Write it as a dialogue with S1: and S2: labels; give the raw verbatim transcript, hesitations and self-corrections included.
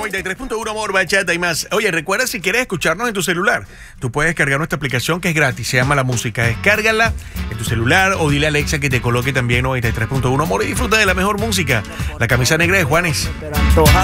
S1: noventa y tres punto uno Amor, Bachata y más. Oye, recuerda, si quieres escucharnos en tu celular, tú puedes cargar nuestra aplicación que es gratis, se llama La Música. Descárgala en tu celular o dile a Alexa que te coloque también noventa y tres punto uno Amor y disfruta de la mejor música. La camisa negra de Juanes.